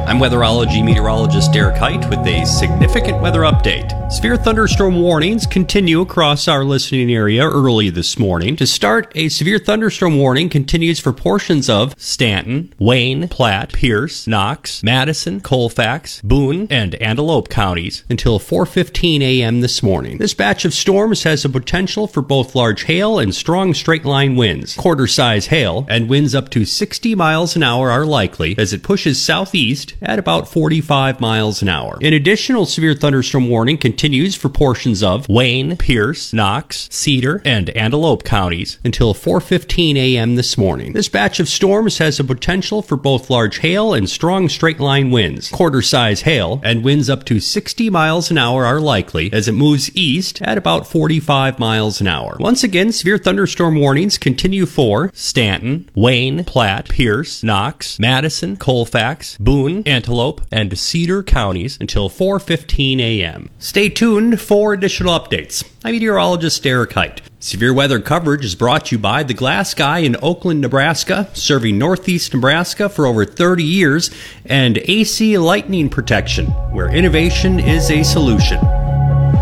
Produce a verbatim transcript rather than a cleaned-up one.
I'm weatherology meteorologist Derek Height with a significant weather update. Severe thunderstorm warnings continue across our listening area early this morning. To start, a severe thunderstorm warning continues for portions of Stanton, Wayne, Platte, Pierce, Knox, Madison, Colfax, Boone, and Antelope counties until four fifteen a.m. this morning. This batch of storms has a potential for both large hail and strong straight-line winds. Quarter-size hail and winds up to sixty miles an hour are likely as it pushes southeast at about forty-five miles an hour. An additional severe thunderstorm warning continues for portions of Wayne, Pierce, Knox, Cedar, and Antelope counties until four fifteen a.m. this morning. This batch of storms has a potential for both large hail and strong straight-line winds. Quarter-size hail and winds up to sixty miles an hour are likely as it moves east at about forty-five miles an hour. Once again, severe thunderstorm warnings continue for Stanton, Wayne, Platte, Pierce, Knox, Madison, Colfax, Boone, Antelope, and Cedar counties until four fifteen a.m. Stay tuned for additional updates. I'm meteorologist Derek Height. Severe weather coverage is brought to you by the Glass Guy in Oakland, Nebraska, serving northeast Nebraska for over thirty years, and A C Lightning Protection, where innovation is a solution.